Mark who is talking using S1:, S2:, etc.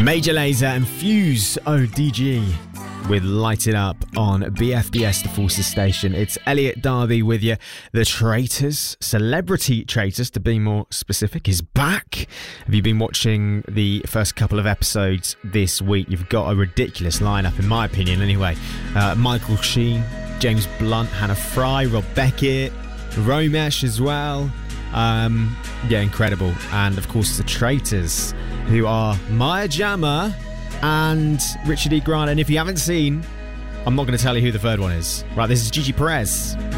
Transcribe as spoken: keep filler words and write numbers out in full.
S1: Major Lazer and Fuse O D G with Light It Up on B F B S, the Forces station. It's Elliot Darby with you. The Traitors, Celebrity Traitors to be more specific, is back. Have you been watching the first couple of episodes this week? You've got a ridiculous lineup, in my opinion, anyway. Uh, Michael Sheen, James Blunt, Hannah Fry, Rob Beckett, Romesh as well. Um, yeah, incredible. And of course, the Traitors, who are Maya Jama and Richard E. Grant. And if you haven't seen, I'm not going to tell you who the third one is. Right, this is Gigi Perez.